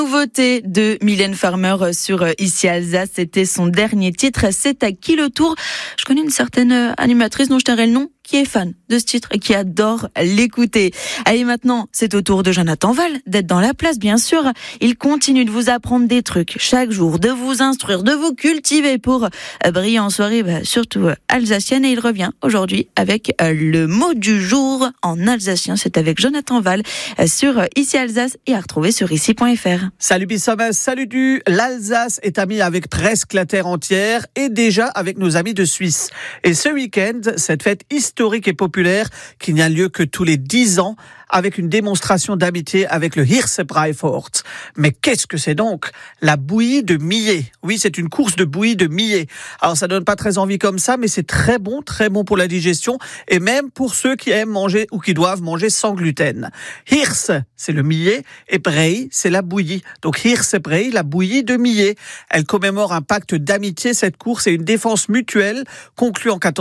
Nouveauté de Mylène Farmer sur Ici Alsace, c'était son dernier titre, C'est à qui le tour. Je connais une certaine animatrice dont je tairai le nom, qui est fan de ce titre et qui adore l'écouter. Allez, maintenant, c'est au tour de Jonathan Val d'être dans la place, bien sûr. Il continue de vous apprendre des trucs chaque jour, de vous instruire, de vous cultiver pour briller en soirée, surtout alsacienne. Et il revient aujourd'hui avec le mot du jour en alsacien. C'est avec Jonathan Val sur Ici Alsace et à retrouver sur ici.fr. Salut Bissomas, salut du. L'Alsace est amie avec presque la terre entière et déjà avec nos amis de Suisse. Et ce week-end, cette fête historique et populaire qui n'a lieu que tous les 10 ans avec une démonstration d'amitié avec le Hirsebreifort. Mais qu'est-ce que c'est donc? La bouillie de millet. Oui, c'est une course de bouillie de millet. Alors ça donne pas très envie comme ça, mais c'est très bon pour la digestion et même pour ceux qui aiment manger ou qui doivent manger sans gluten. Hirse, c'est le millet et Brei, c'est la bouillie. Donc Hirsebrei, la bouillie de millet. Elle commémore un pacte d'amitié, cette course, et une défense mutuelle conclue en 14